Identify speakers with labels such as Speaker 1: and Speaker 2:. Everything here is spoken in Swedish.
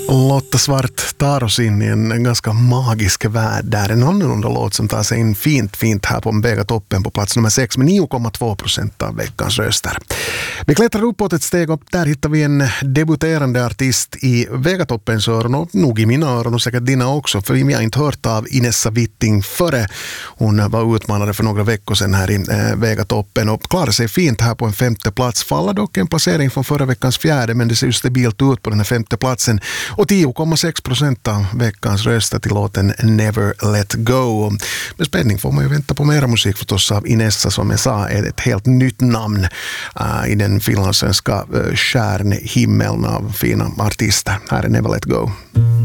Speaker 1: Lotta Svart tar oss in i en ganska magisk värld där. En annorlunda låt som tar sig in fint här på Vegatoppen på plats nummer 6 med 9,2% av veckans röster. Vi klättrar uppåt ett steg upp. Där hittar vi en debuterande artist i Vegatoppens öron och nog i mina öron och säkert dina också. För vi har inte hört av Inessa Witting före hon var utmanare för några veckor sedan här i Vegatoppen och klarar sig fint här på en 5:e plats. Faller dock en placering från förra veckans 4:e, men det ser ju stabilt ut på den här 5:e platsen. Och 10,6% av veckans röster till låten Never Let Go. Med spänning får man ju vänta på mera musik förstås av Inessa, som jag sa är ett helt nytt namn i den finlandssvenska stjärnhimmeln av fina artister. Här är Never Let Go.